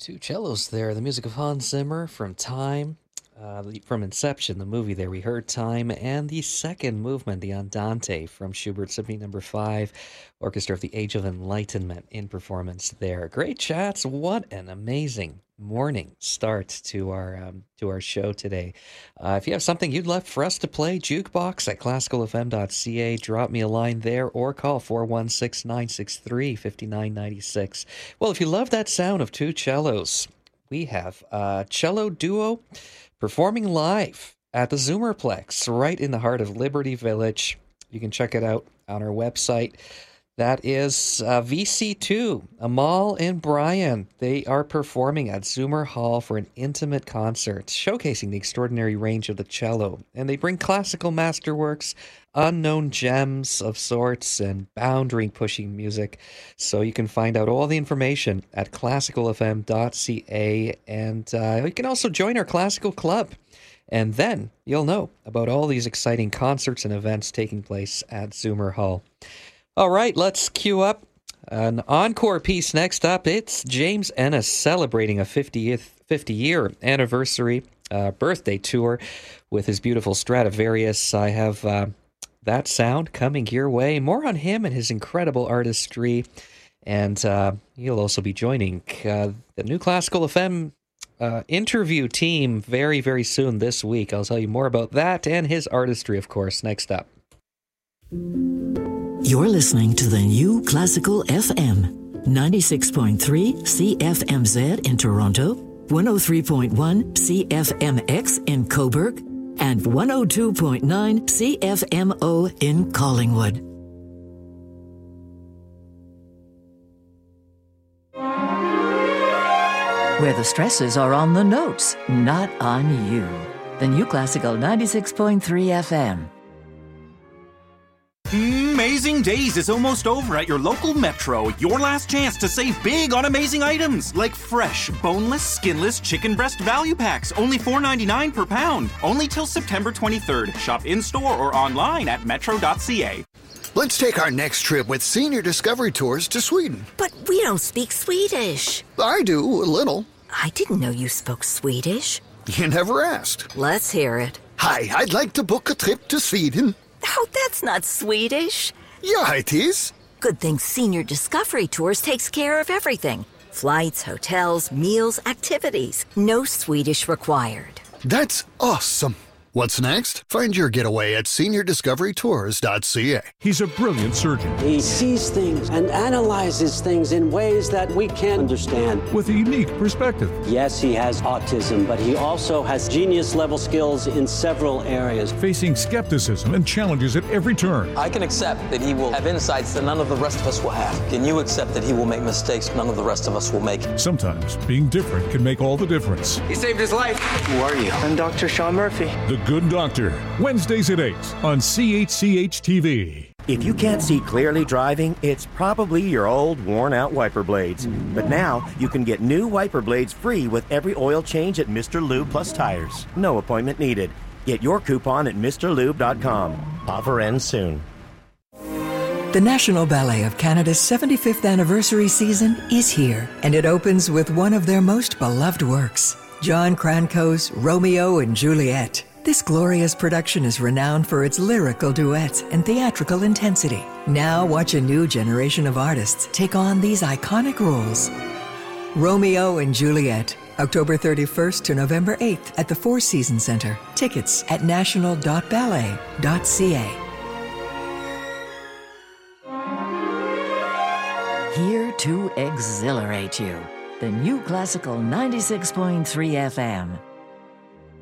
Two cellos there. The music of Hans Zimmer from Time, from Inception, the movie there. We heard Time, and the second movement, the Andante from Schubert Symphony Number 5, Orchestra of the Age of Enlightenment in performance there. Great chats. What an amazing morning start to our show today. If you have something you'd love for us to play, jukebox at classicalfm.ca. Drop me a line there or call 416-963-5996. Well, if you love that sound of two cellos, we have a cello duo performing live at the Zoomerplex right in the heart of Liberty Village. You can check it out on our website. That is VC2, Amal and Brian. They are performing at Zoomer Hall for an intimate concert, showcasing the extraordinary range of the cello. And they bring classical masterworks, unknown gems of sorts, and boundary-pushing music. So you can find out all the information at classicalfm.ca. And you can also join our classical club. And then you'll know about all these exciting concerts and events taking place at Zoomer Hall. All right, let's cue up an encore piece next up. It's James Ennis celebrating a 50-year anniversary birthday tour with his beautiful Stradivarius. I have that sound coming your way. More on him and his incredible artistry. And he'll also be joining the new Classical FM interview team very, very soon this week. I'll tell you more about that and his artistry, of course, next up. You're listening to the new Classical FM, 96.3 CFMZ in Toronto, 103.1 CFMX in Cobourg, and 102.9 CFMO in Collingwood. Where the stresses are on the notes, not on you. The new Classical 96.3 FM. Amazing Days is almost over at your local Metro. Your last chance to save big on amazing items like fresh, boneless, skinless chicken breast value packs, only $4.99 per pound. Only till September 23rd. Shop in-store or online at metro.ca. Let's take our next trip with Senior Discovery Tours to Sweden. But we don't speak Swedish. I do, a little. I didn't know you spoke Swedish. You never asked. Let's hear it. Hi, I'd like to book a trip to Sweden. Oh, that's not Swedish. Yeah, it is. Good thing Senior Discovery Tours takes care of everything. Flights, hotels, meals, activities. No Swedish required. That's awesome. What's next? Find your getaway at seniordiscoverytours.ca. He's a brilliant surgeon. He sees things and analyzes things in ways that we can't understand. With a unique perspective. Yes, he has autism, but he also has genius-level skills in several areas. Facing skepticism and challenges at every turn. I can accept that he will have insights that none of the rest of us will have. Can you accept that he will make mistakes none of the rest of us will make? Sometimes being different can make all the difference. He saved his life. Who are you? I'm Dr. Sean Murphy. The Good Doctor, Wednesdays at 8 on CHCH-TV. If you can't see clearly driving, it's probably your old, worn-out wiper blades. But now, you can get new wiper blades free with every oil change at Mr. Lube Plus Tires. No appointment needed. Get your coupon at MrLube.com. Offer ends soon. The National Ballet of Canada's 75th anniversary season is here, and it opens with one of their most beloved works, John Cranco's Romeo and Juliet. This glorious production is renowned for its lyrical duets and theatrical intensity. Now watch a new generation of artists take on these iconic roles. Romeo and Juliet, October 31st to November 8th at the Four Seasons Centre. Tickets at national.ballet.ca. Here to exhilarate you. The new Classical 96.3 FM.